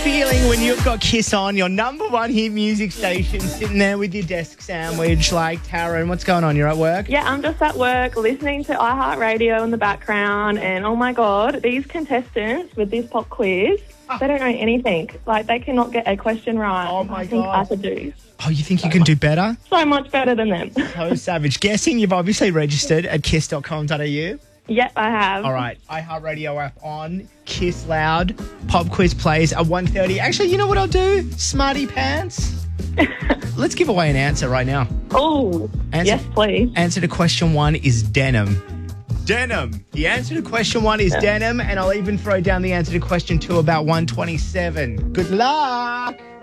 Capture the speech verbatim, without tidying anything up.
feeling when you've got Kiss on, your number one hit music station, sitting there with your desk sandwich like Taryn? What's going on? You're at work? Yeah, I'm just at work listening to iHeartRadio in the background, and oh my God, these contestants with this pop quiz, they don't know anything. Like, they cannot get a question right. Oh my I think God. I could do Oh, you think you can do better? so much better than them. So savage. Guessing you've obviously registered at kiss dot com dot a u. Yep, I have. All right, iHeartRadio app on, Kiss Loud, pop quiz plays at one thirty. Actually, you know what I'll do? Smarty pants. Let's give away an answer right now. Oh, Answer- yes, please. Answer to question one is denim. Denim. The answer to question one is denim, and I'll even throw down the answer to question two about one twenty-seven. Good luck.